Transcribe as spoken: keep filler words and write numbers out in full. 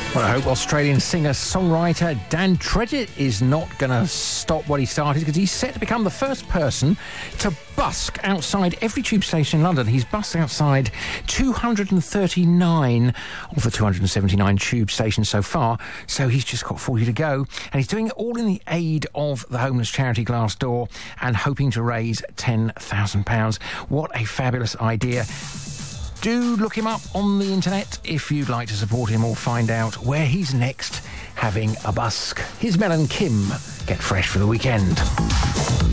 Well, I hope Australian singer-songwriter Dan Tredget is not going to stop what he started, because he's set to become the first person to busk outside every tube station in London. He's busked outside two hundred thirty-nine of the two hundred seventy-nine tube stations so far, so he's just got forty to go. And he's doing it all in the aid of the homeless charity Glassdoor and hoping to raise ten thousand pounds. What a fabulous idea. Do look him up on the internet if you'd like to support him or find out where he's next having a busk. Here's Mel and Kim. Get fresh for the weekend.